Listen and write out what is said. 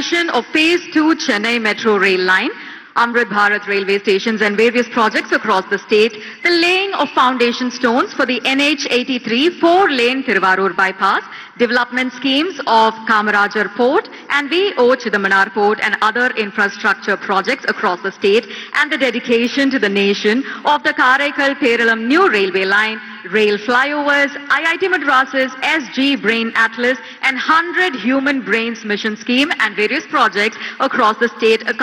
inauguration of Phase 2 Chennai Metro Rail Line, Amrit Bharat railway stations and various projects across the state, the laying of foundation stones for the NH83 4-lane Thiruvarur bypass, development schemes of Kamarajar Port and VO Chidambanar Port and other infrastructure projects across the state, and the dedication to the nation of the Karaikal-Peralam new railway line, rail flyovers, IIT Madras's SG Brain Atlas and 100 Human Brains Mission Scheme and various projects across the state